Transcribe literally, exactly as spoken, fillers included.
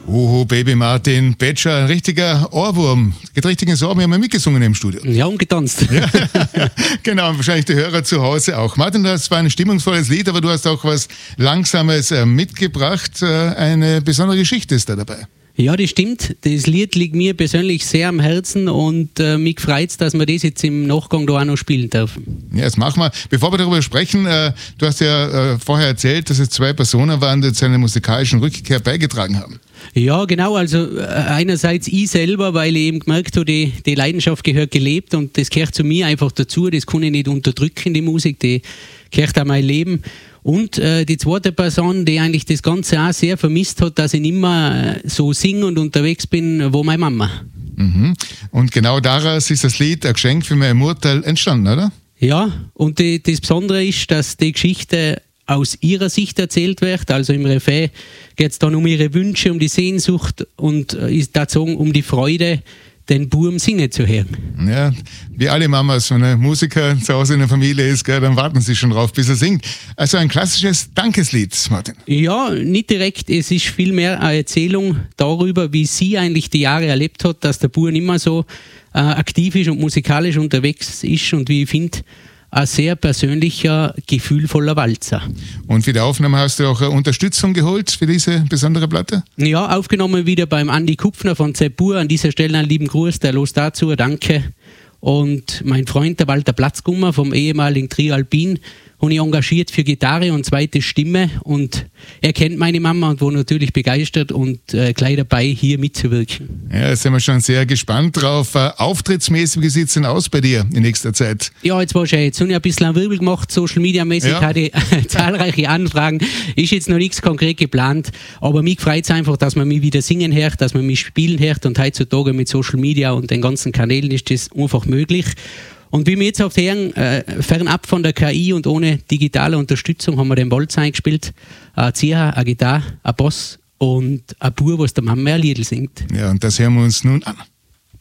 Oho, Baby Martin, Betscher, ein richtiger Ohrwurm. Geht richtig ins Ohr, wir haben ja mitgesungen im Studio. Ja, und getanzt. Ja. Genau, und wahrscheinlich die Hörer zu Hause auch. Martin, das war ein stimmungsvolles Lied, aber du hast auch was Langsames äh, mitgebracht. Äh, eine besondere Geschichte ist da dabei. Ja, das stimmt. Das Lied liegt mir persönlich sehr am Herzen und äh, mich freut es, dass wir das jetzt im Nachgang da auch noch spielen dürfen. Ja, das machen wir. Bevor wir darüber sprechen, äh, du hast ja äh, vorher erzählt, dass es zwei Personen waren, die zu einer musikalischen Rückkehr beigetragen haben. Ja, genau. Also äh, einerseits ich selber, weil ich eben gemerkt habe, die, die Leidenschaft gehört gelebt und das gehört zu mir einfach dazu. Das kann ich nicht unterdrücken, die Musik, die gehört auch mein Leben. Und äh, die zweite Person, die eigentlich das Ganze auch sehr vermisst hat, dass ich nicht mehr äh, so singe und unterwegs bin, wo meine Mama. Mhm. Und genau daraus ist das Lied «Ein Geschenk für meine Mutter» entstanden, oder? Ja, und die, das Besondere ist, dass die Geschichte aus ihrer Sicht erzählt wird. Also im Refrain geht es dann um ihre Wünsche, um die Sehnsucht und äh, ist dazu um die Freude, den Buben singen zu hören. Ja, wie alle Mamas, wenn ein Musiker zu Hause in der Familie ist, gell, dann warten sie schon drauf, bis er singt. Also ein klassisches Dankeslied, Martin. Ja, nicht direkt. Es ist vielmehr eine Erzählung darüber, wie sie eigentlich die Jahre erlebt hat, dass der Bub nicht mehr so äh, aktiv ist und musikalisch unterwegs ist und wie ich finde, ein sehr persönlicher, gefühlvoller Walzer. Und für die Aufnahme hast du auch Unterstützung geholt für diese besondere Platte? Ja, aufgenommen wieder beim Andi Kupfner von Zeppur. An dieser Stelle einen lieben Gruß, der los dazu, danke. Und mein Freund, der Walter Platzgummer vom ehemaligen Trio Alpin, habe ich engagiert für Gitarre und zweite Stimme. Und er kennt meine Mama und war natürlich begeistert und äh, gleich dabei, hier mitzuwirken. Ja, da sind wir schon sehr gespannt drauf. Äh, auftrittsmäßig, wie sieht es denn aus bei dir in nächster Zeit? Ja, jetzt war schon, jetzt habe ich ein bisschen einen Wirbel gemacht, Social Media mäßig, ja. Hatte ich zahlreiche Anfragen. Ist jetzt noch nichts konkret geplant, aber mich freut es einfach, dass man mich wieder singen hört, dass man mich spielen hört und heutzutage mit Social Media und den ganzen Kanälen ist das einfach möglich. Und wie wir jetzt oft hören, äh, fernab von der K I und ohne digitale Unterstützung haben wir den Walzer eingespielt. Ein Zieher, eine Gitarre, ein Bass und ein Bub, was der Mama ein Liedl singt. Ja, und das hören wir uns nun an.